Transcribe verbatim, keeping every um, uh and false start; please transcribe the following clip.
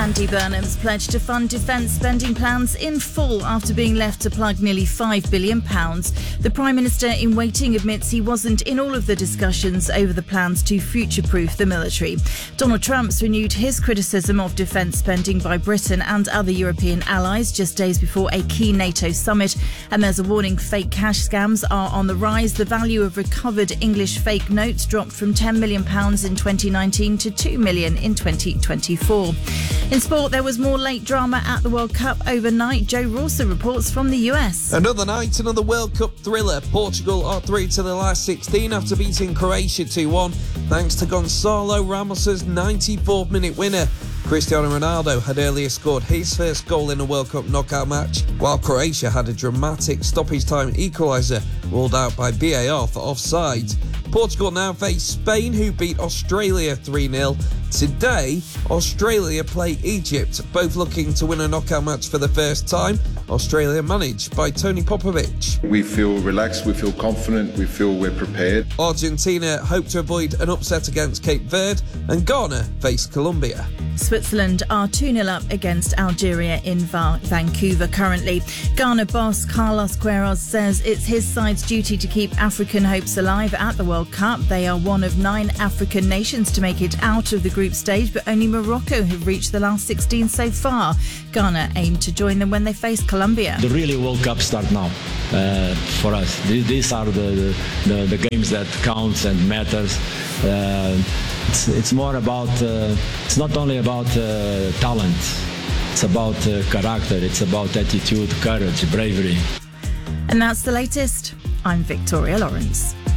Andy Burnham's pledged to fund defence spending plans in full after being left to plug nearly five billion pounds. The Prime Minister in waiting admits he wasn't in all of the discussions over the plans to future-proof the military. Donald Trump's renewed his criticism of defence spending by Britain and other European allies just days before a key NATO summit. And there's a warning fake cash scams are on the rise. The value of recovered English fake notes dropped from ten million pounds in twenty nineteen to two million pounds in twenty twenty-four. In sport, there was more late drama at the World Cup overnight. Joe Rawson reports from the U S. Another night, another World Cup thriller. Portugal are through to the last sixteen after beating Croatia two one, thanks to Gonçalo Ramos's ninety-fourth minute winner. Cristiano Ronaldo had earlier scored his first goal in a World Cup knockout match, while Croatia had a dramatic stoppage-time equaliser ruled out by V A R for offside. Portugal now face Spain, who beat Australia three nil. Today, Australia play Egypt, both looking to win a knockout match for the first time. Australia managed by Tony Popovic. We feel relaxed, we feel confident, we feel we're prepared. Argentina hope to avoid an upset against Cape Verde, and Ghana face Colombia. Switzerland are two nil up against Algeria in Va- Vancouver currently. Ghana boss Carlos Queiroz says it's his side's duty to keep African hopes alive at the World Cup. They are one of nine African nations to make it out of the group stage, but only Morocco have reached the last sixteen so far. Ghana aim to join them when they face Colombia. The really World Cup start now uh, for us. These are the, the, the games that counts and matters. Uh, it's, it's more about, uh, it's not only about uh, talent, it's about uh, character, it's about attitude, courage, bravery. And that's the latest. I'm Victoria Lawrence.